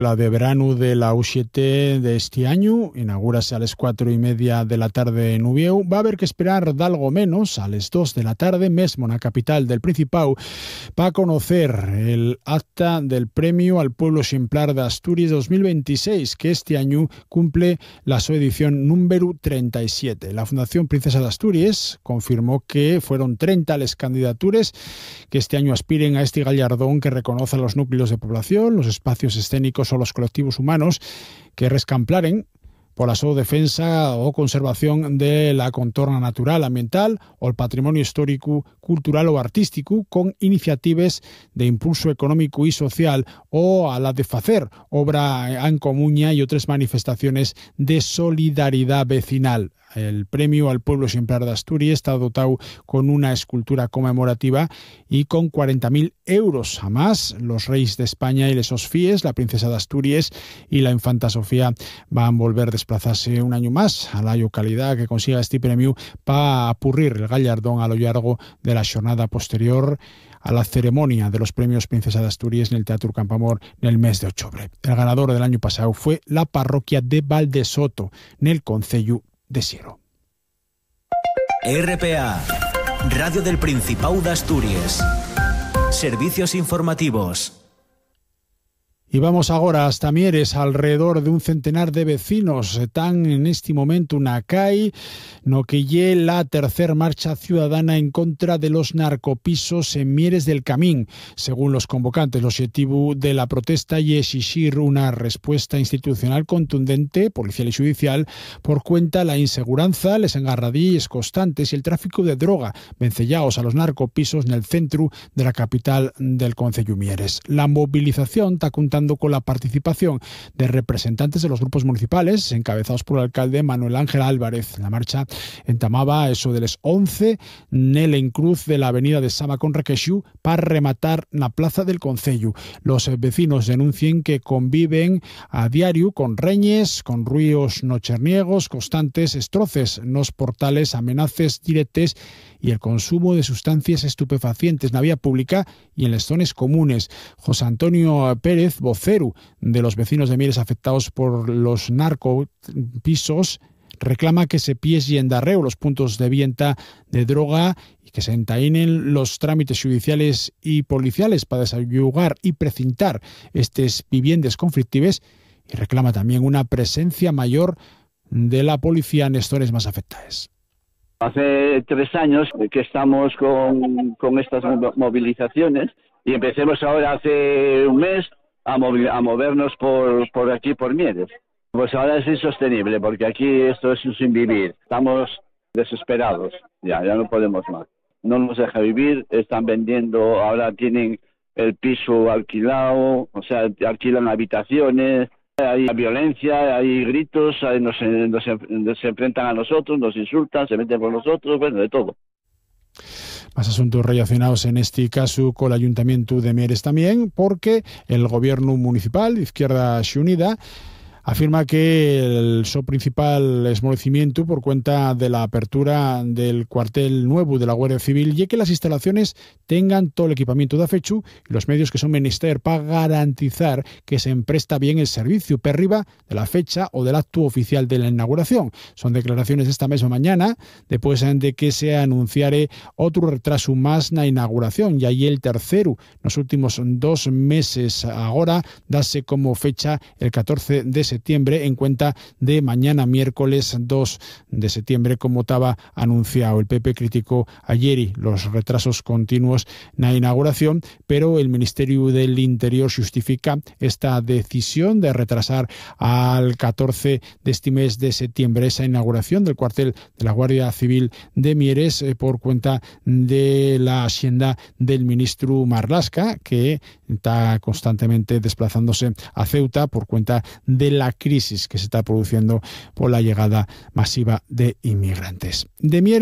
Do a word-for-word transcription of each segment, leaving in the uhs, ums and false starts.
La de verano de la U siete de este año inaugúrase a las cuatro y media de la tarde en Ubieu. Va a haber que esperar de algo menos a las dos de la tarde, mesmo en la capital del Principado, para conocer el acta del Premio al Pueblo Exemplar de Asturias dos mil veintiséis, que este año cumple la su edición número treinta y siete. La Fundación Princesa de Asturias confirmó que fueron treinta las candidaturas que este año aspiren a este gallardón que reconoce a los núcleos de población, los espacios escénicos o los colectivos humanos que rescamplaren por la su defensa o conservación de la contorna natural, ambiental o el patrimonio histórico, cultural o artístico, con iniciativas de impulso económico y social, o a la de facer obra en comuña y otras manifestaciones de solidaridad vecinal. El Premio al Pueblo Exemplar de Asturias está dotado con una escultura conmemorativa y con cuarenta mil euros. Además, los reyes de España y les Sofíes, la princesa de Asturias y la infanta Sofía van a volver a desplazarse un año más a la localidad que consiga este premio para apurrir el gallardón a lo largo de la jornada posterior a la ceremonia de los premios Princesa de Asturias en el Teatro Campamor en el mes de octubre. El ganador del año pasado fue la parroquia de Valdesoto, en el concello de Siero. R P A, Radio del Principado de Asturias. Servicios informativos. Y vamos ahora hasta Mieres. Alrededor de un centenar de vecinos están en este momento una C A I, no que lle la tercer marcha ciudadana en contra de los narcopisos en Mieres del Camín. Según los convocantes, el objetivo de la protesta y exigir una respuesta institucional contundente, policial y judicial, por cuenta la inseguranza, les engarradilles constantes y el tráfico de droga, vencellaos a los narcopisos en el centro de la capital del concello Mieres. La movilización está contando con la participación de representantes de los grupos municipales, encabezados por el alcalde Manuel Ángel Álvarez. La marcha entamaba eso de las once en el encruz de la avenida de Sama con Requexú para rematar la plaza del concello. Los vecinos denuncian que conviven a diario con reñes, con ruidos nocherniegos constantes, estroces nos portales, amenazas directes y el consumo de sustancias estupefacientes en la vía pública y en las zonas comunes. José Antonio Pérez, vocero de los vecinos de Mieres afectados por los narcopisos, reclama que se pies y endarreo los puntos de venta de droga y que se entainen los trámites judiciales y policiales para desayugar y precintar estas viviendas conflictivas, y reclama también una presencia mayor de la policía en las zonas más afectadas. Hace tres años que estamos con, con estas movilizaciones y empecemos ahora hace un mes a, movi a movernos por, por aquí, por Mieres. Pues ahora es insostenible porque aquí esto es sin vivir. Estamos desesperados, ya, ya no podemos más. No nos deja vivir, están vendiendo, ahora tienen el piso alquilado, o sea, alquilan habitaciones. Hay violencia, hay gritos, hay, nos, nos, nos se enfrentan a nosotros, nos insultan, se meten por nosotros, bueno, de todo. Más asuntos relacionados en este caso con el Ayuntamiento de Mieres también, porque el Gobierno Municipal, Izquierda Unida, afirma que el su principal esmolecimiento por cuenta de la apertura del cuartel nuevo de la Guardia Civil y que las instalaciones tengan todo el equipamiento de afechu y los medios que son menester para garantizar que se empresta bien el servicio per riba de la fecha o del acto oficial de la inauguración. Son declaraciones de esta misma mañana después de que se anunciare otro retraso más na inauguración y ahí el tercero los últimos dos meses. Ahora dase como fecha el catorce de septiembre en cuenta de mañana miércoles dos de septiembre, como estaba anunciado. El P P criticó ayer los retrasos continuos en la inauguración, pero el Ministerio del Interior justifica esta decisión de retrasar al catorce de este mes de septiembre esa inauguración del cuartel de la Guardia Civil de Mieres eh, por cuenta de la hacienda del ministro Marlaska, que está constantemente desplazándose a Ceuta por cuenta de la crisis que se está produciendo por la llegada masiva de inmigrantes. De Mieres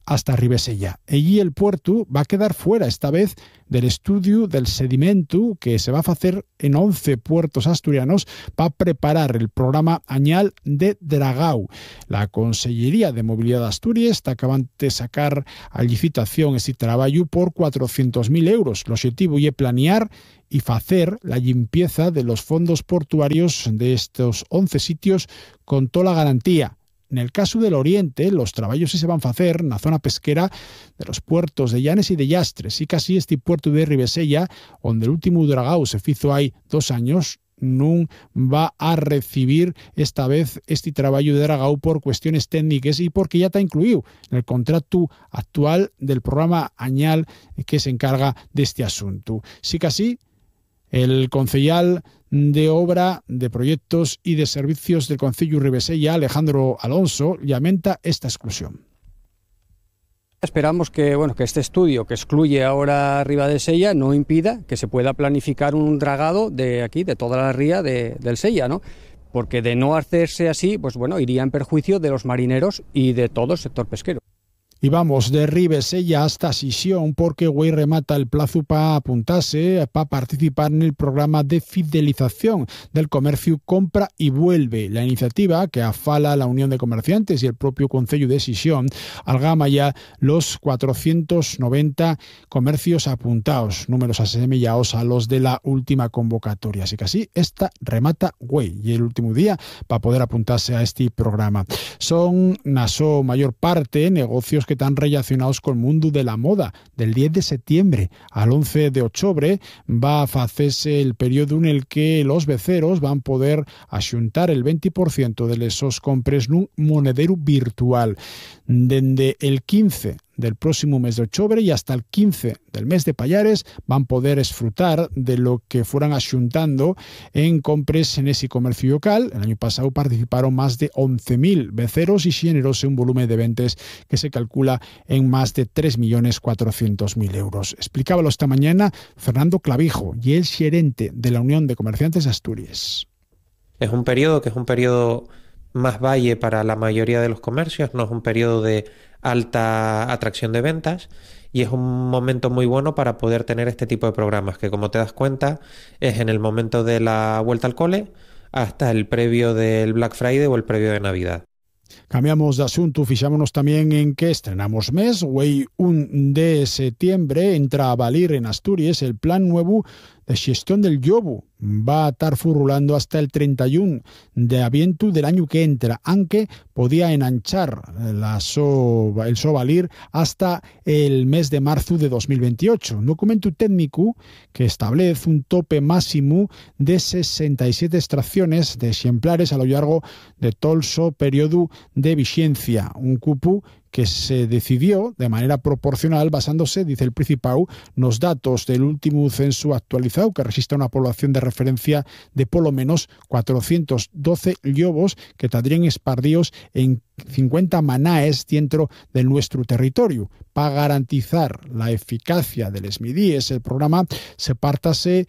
hasta Ribesella. Allí el puerto va a quedar fuera, esta vez, del estudio del sedimento que se va a hacer en once puertos asturianos para preparar el programa añal de dragau. La Consellería de Movilidad de Asturias está acabando de sacar a licitación este trabajo por cuatrocientos mil euros. El objetivo es planear y hacer la limpieza de los fondos portuarios de estos once sitios con toda la garantía. En el caso del Oriente, los trabajos se van a hacer en la zona pesquera de los puertos de Llanes y de Llastres, y casi este puerto de Ribesella, donde el último dragao se hizo hay dos años, no va a recibir esta vez este trabajo de dragao por cuestiones técnicas y porque ya está incluido en el contrato actual del programa añal que se encarga de este asunto. Sí que así, el concejal de Obra, de Proyectos y de Servicios del Concello Ribesella, Alejandro Alonso, lamenta esta exclusión. Esperamos que, bueno, que este estudio que excluye ahora Ribadesella no impida que se pueda planificar un dragado de aquí, de toda la ría de, del Sella, ¿no? Porque de no hacerse así, pues bueno, iría en perjuicio de los marineros y de todo el sector pesquero. Y vamos de Ribesella hasta Sisión porque hoy remata el plazo para apuntarse, para participar en el programa de fidelización del comercio Compra y Vuelve. La iniciativa que afala la Unión de Comerciantes y el propio Concello de Sisión algama ya los cuatrocientos noventa comercios apuntados, números asemejados a los de la última convocatoria. Así que así, esta remata hoy y el último día para poder apuntarse a este programa. Son, na su mayor parte, negocios que están relacionados con el mundo de la moda. Del diez de septiembre al once de octubre va a hacerse el periodo en el que los beceros van a poder axuntar el veinte por ciento de esos compres en un monedero virtual. Desde el quince del próximo mes de octubre y hasta el quince del mes de Payares van a poder disfrutar de lo que fueran axuntando en compres en ese comercio local. El año pasado participaron más de once mil beceros y generóse un volumen de ventas que se calcula en más de tres millones cuatrocientos mil euros. Explicábalo esta mañana Fernando Clavijo, y el gerente de la Unión de Comerciantes de Asturias. Es un periodo que es un periodo más valle para la mayoría de los comercios, no es un periodo de alta atracción de ventas y es un momento muy bueno para poder tener este tipo de programas que, como te das cuenta, es en el momento de la vuelta al cole hasta el previo del Black Friday o el previo de Navidad. Cambiamos de asunto, fixámonos también en que estrenamos mes. Hoy, un de septiembre, entra a valer en Asturias el plan nuevo de gestión del llobu. Va a estar furulando hasta el treinta y uno de aviento del año que entra, aunque podía enanchar la so, el so valir hasta el mes de marzo de dos mil veintiocho. Un documento técnico que establece un tope máximo de sesenta y siete extracciones de ejemplares a lo largo de todo el so periodo de vigencia. Un cupo que se decidió de manera proporcional basándose, dice el Principau, los datos del último censo actualizado que registra una población de referencia de por lo menos cuatrocientos doce llobos que tendrían espardidos en cincuenta manaes dentro de nuestro territorio. Para garantizar la eficacia de les midíes, el programa se partase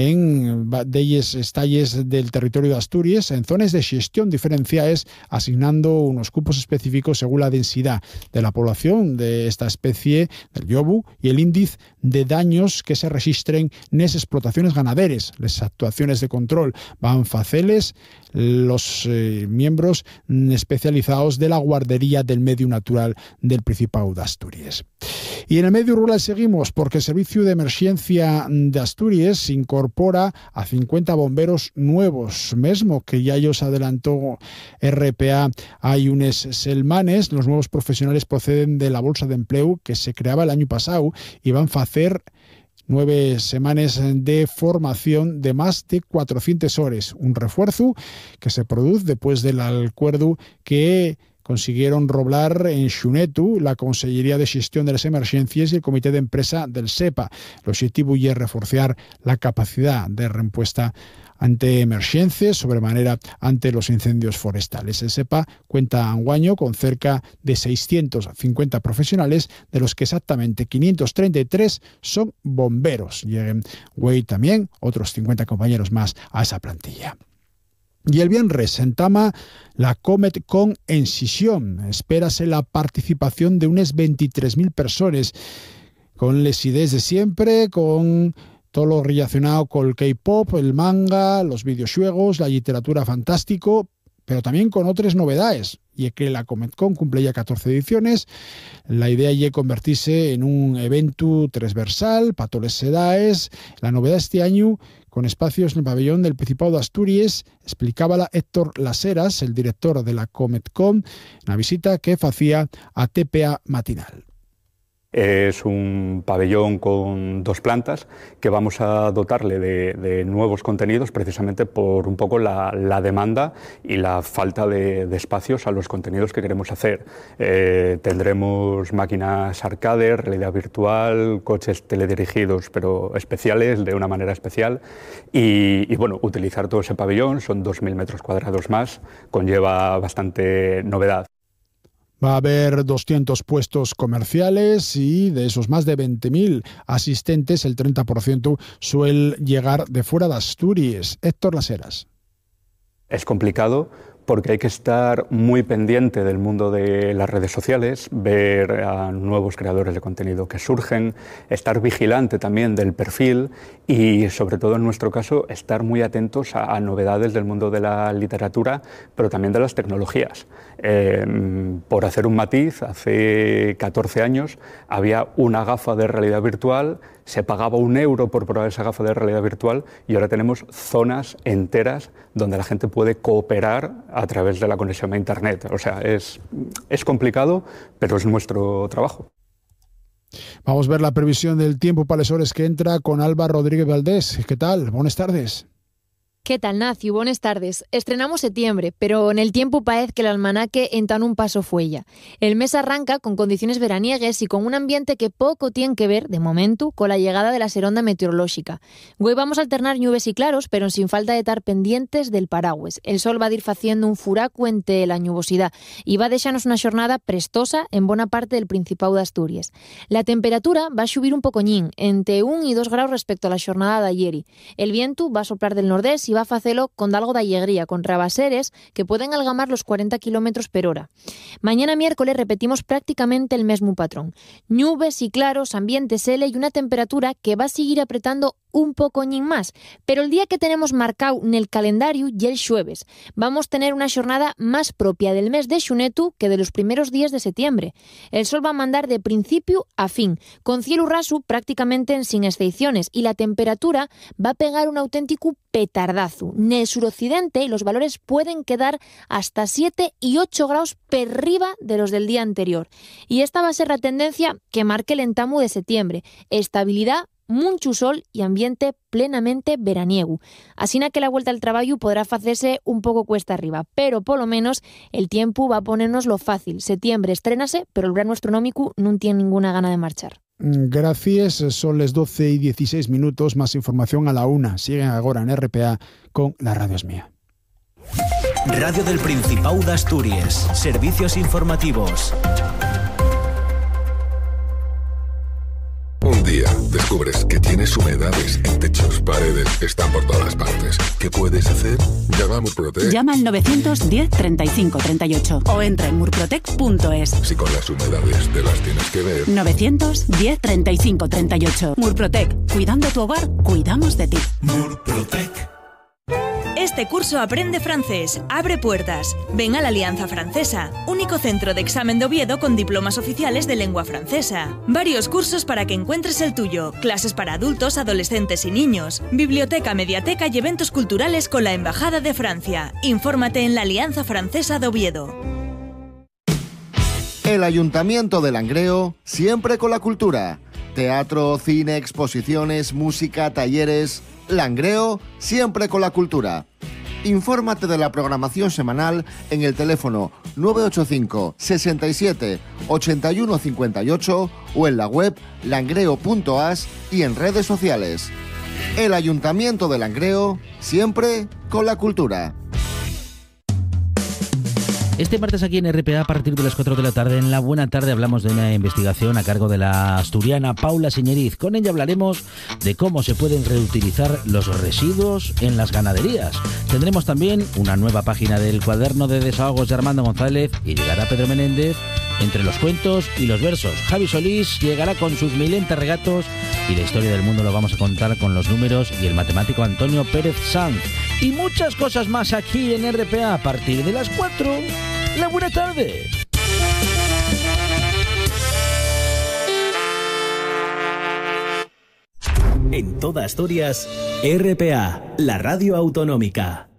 en delles estalles del territorio de Asturias en zonas de gestión diferenciadas, asignando unos cupos específicos según la densidad de la población de esta especie del llobu y el índice de daños que se registren en las explotaciones ganaderas. Las actuaciones de control van faceles los eh, miembros especializados de la guardería del medio natural del Principado de Asturias. Y en el medio rural seguimos porque el Servicio de Emergencia de Asturias incorpora a cincuenta bomberos nuevos, mesmo que ya ellos adelantó R P A hay unos selmanes. Los nuevos profesionales proceden de la Bolsa de Empleo que se creaba el año pasado y van a hacer nueve semanas de formación de más de cuatrocientas horas. Un refuerzo que se produce después del acuerdo que consiguieron roblar en Xunetu la Consellería de Gestión de las Emergencias y el Comité de Empresa del SEPA. El objetivo es reforzar la capacidad de respuesta ante emergencias, sobremanera ante los incendios forestales. El SEPA cuenta anguaño con cerca de seiscientos cincuenta profesionales, de los que exactamente quinientos treinta y tres son bomberos. Lleguen hoy también otros cincuenta compañeros más a esa plantilla. Y el viernes en Tama la Comet Con en Sisión. Espérase la participación de unas veintitrés mil personas con les ideas de siempre, con todo lo relacionado con el K-pop, el manga, los videojuegos, la literatura fantástico, pero también con otras novedades. Y es que la Comet Con cumple ya catorce ediciones. La idea es convertirse en un evento transversal para todas las edades. La novedad este año, con espacios en el pabellón del Principado de Asturias, explicábala Héctor Laseras, el director de la Comet Con, una visita que hacía a T P A Matinal. Es un pabellón con dos plantas que vamos a dotarle de, de nuevos contenidos precisamente por un poco la, la demanda y la falta de, de espacios a los contenidos que queremos hacer. Eh, tendremos máquinas arcade, realidad virtual, coches teledirigidos pero especiales, de una manera especial y, y bueno, utilizar todo ese pabellón, son dos mil metros cuadrados más, conlleva bastante novedad. Va a haber doscientos puestos comerciales y de esos más de veinte mil asistentes, el treinta por ciento suele llegar de fuera de Asturias. Héctor Laseras. Es complicado porque hay que estar muy pendiente del mundo de las redes sociales, ver a nuevos creadores de contenido que surgen, estar vigilante también del perfil y, sobre todo en nuestro caso, estar muy atentos a, a novedades del mundo de la literatura, pero también de las tecnologías. Eh, por hacer un matiz, hace catorce años había una gafa de realidad virtual, se pagaba un euro por probar esa gafa de realidad virtual y ahora tenemos zonas enteras donde la gente puede cooperar a través de la conexión a Internet. O sea, es, es complicado, pero es nuestro trabajo. Vamos a ver la previsión del tiempo para las horas que entra con Alba Rodríguez Valdés. ¿Qué tal? Buenas tardes. ¿Qué tal, Nacio? Buenas tardes. Estrenamos septiembre, pero en el tiempo parece que el almanaque entan un paso fuella. El mes arranca con condiciones veraniegues y con un ambiente que poco tiene que ver, de momento, con la llegada de la seronda meteorológica. Hoy vamos a alternar nubes y claros, pero sin falta de estar pendientes del paraguas. El sol va a ir haciendo un furaco entre la nubosidad y va a dejarnos una jornada prestosa en buena parte del Principado de Asturias. La temperatura va a subir un pocoñín, entre un y dos grados respecto a la jornada de ayer. El viento va a soplar del nordés y va a facelo con algo de alegría, con rabaseres que pueden algamar los cuarenta kilómetros por hora. Mañana miércoles repetimos prácticamente el mismo patrón. Nubes y claros, ambiente sele y una temperatura que va a seguir apretando un pocoñín más, pero el día que tenemos marcado en el calendario y el jueves. Vamos a tener una jornada más propia del mes de xunetu que de los primeros días de septiembre. El sol va a mandar de principio a fin, con cielo raso prácticamente en sin excepciones, y la temperatura va a pegar un auténtico petardazo. En el suroccidente los valores pueden quedar hasta siete y ocho grados per arriba de los del día anterior. Y esta va a ser la tendencia que marque el entamu de septiembre. Estabilidad, mucho sol y ambiente plenamente veraniego. Así que la vuelta al trabajo podrá hacerse un poco cuesta arriba, pero por lo menos el tiempo va a ponernos lo fácil. Septiembre estrénase, pero el verano astronómico no tiene ninguna gana de marchar. Gracias, son las doce y dieciséis minutos, más información a la una. Siguen ahora en R P A con La Radio es Mía. Radio del Principado de Asturias, servicios informativos. Un día descubres que tienes humedades en techos, paredes, están por todas partes. ¿Qué puedes hacer? Llama a Murprotec. Llama al novecientos diez treinta y cinco treinta y ocho o entra en murprotec punto es. Si con las humedades te las tienes que ver. novecientos diez treinta y cinco treinta y ocho. Murprotec. Cuidando tu hogar, cuidamos de ti. Murprotec. Este curso Aprende Francés abre puertas. Ven a la Alianza Francesa, único centro de examen de Oviedo con diplomas oficiales de lengua francesa. Varios cursos para que encuentres el tuyo, clases para adultos, adolescentes y niños, biblioteca, mediateca y eventos culturales con la Embajada de Francia. Infórmate en la Alianza Francesa de Oviedo. El Ayuntamiento de Langreo, siempre con la cultura. Teatro, cine, exposiciones, música, talleres. Langreo, siempre con la cultura. Infórmate de la programación semanal en el teléfono nueve ocho cinco, sesenta y siete, ochenta y uno cincuenta y ocho o en la web langreo punto as y en redes sociales. El Ayuntamiento de Langreo, siempre con la cultura. Este martes aquí en R P A a partir de las cuatro de la tarde, en La Buena Tarde, hablamos de una investigación a cargo de la asturiana Paula Señeriz. Con ella hablaremos de cómo se pueden reutilizar los residuos en las ganaderías. Tendremos también una nueva página del cuaderno de desahogos de Armando González y llegará Pedro Menéndez entre los cuentos y los versos. Javi Solís llegará con sus mil entes regatos y la historia del mundo lo vamos a contar con los números y el matemático Antonio Pérez Sanz. Y muchas cosas más aquí en R P A a partir de las cuatro. La Buena Tarde. En toda Asturias, R P A, la radio autonómica.